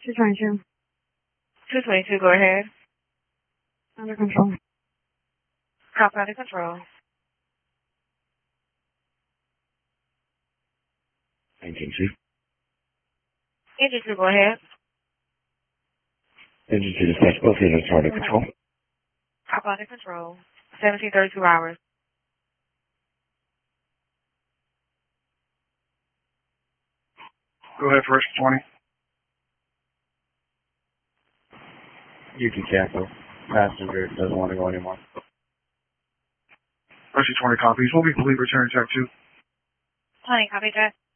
222. 222, go ahead. Under control. Copy, under control. Engine 2. Engine 2, go ahead. Engine 2 dispatch, both engines are under control. Copy, under control. 1732 hours. Go ahead, first 20. You can cancel. Passenger doesn't want to go anymore. Mercy 20 copies. We'll be returning track 2. 20, copy that.